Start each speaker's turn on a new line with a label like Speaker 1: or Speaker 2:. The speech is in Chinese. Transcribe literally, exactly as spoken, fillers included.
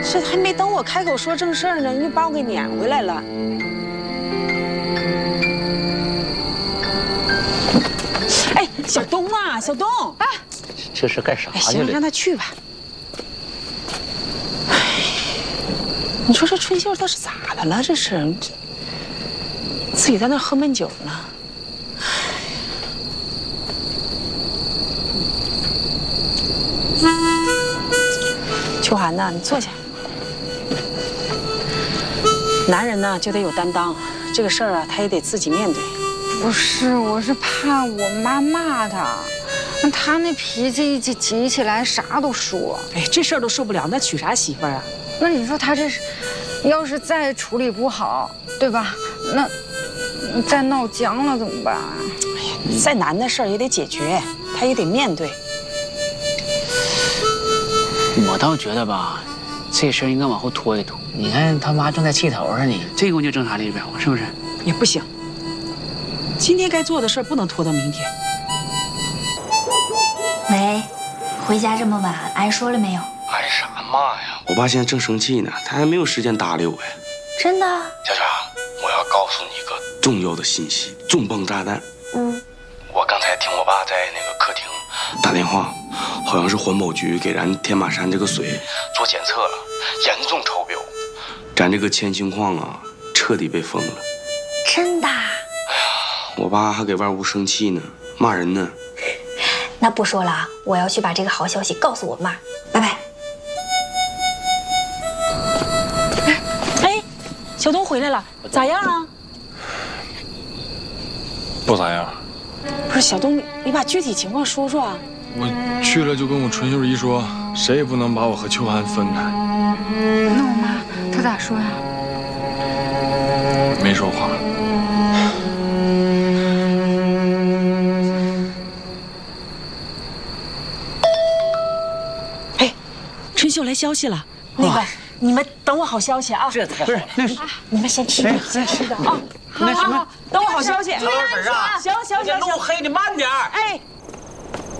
Speaker 1: 这还没等我开口说正事儿呢，你就把我给撵回来了。哎，小东啊，小东，哎，
Speaker 2: 这是干啥去了？
Speaker 1: 行，让他去吧。哎，你说这春秀倒是咋的了？这是自己在那喝闷酒呢。 秋寒呐，你坐下。男人呢就得有担当，这个事儿啊，他也得自己面对。
Speaker 3: 不是，我是怕我妈骂他，那他那脾气一急急起来，啥都说。
Speaker 1: 哎，这事儿都受不了，那娶啥媳妇儿啊？
Speaker 3: 那你说他这是，要是再处理不好，对吧？那再闹僵了怎么办？
Speaker 1: 哎呀，再难的事儿也得解决，他也得面对。
Speaker 2: 我倒觉得吧，这事儿应该往后拖一拖。你看他妈正在气头上呢，这功夫就挣扎里表，是不是？
Speaker 1: 也不行，今天该做的事儿不能拖到明天。
Speaker 4: 喂，回家这么晚，挨说了没有？
Speaker 5: 挨啥骂呀？我爸现在正生气呢，他还没有时间搭理我呀。
Speaker 4: 真的？
Speaker 5: 小雪，我要告诉你一个重要的信息，重磅炸弹。
Speaker 4: 嗯。
Speaker 5: 我刚才听我爸在那个客厅打电话。 好像是环保局给咱天马山这个水做检测了，严重超标，咱这个铅氢矿啊彻底被封了。
Speaker 4: 真的？哎
Speaker 5: 呀，我爸还给外屋生气呢，骂人呢。
Speaker 4: 那不说了啊，我要去把这个好消息告诉我妈。拜拜。
Speaker 1: 哎，小东回来了，咋样啊？
Speaker 6: 不咋样。
Speaker 1: 不是小东，你把具体情况说说啊。
Speaker 6: 我去了就跟我春秀姨说，谁也不能把我和秋寒分开。
Speaker 3: 那我妈她咋说呀？
Speaker 6: 没说话。
Speaker 1: 哎，春秀来消息了，那个你们等我好消息啊！
Speaker 2: 这太好了，那是
Speaker 4: 你们先吃，
Speaker 1: 先吃的啊。那什么，等我好消息。
Speaker 2: 老粉啊，
Speaker 1: 行行行行，
Speaker 2: 路黑的慢点儿。
Speaker 1: 哎。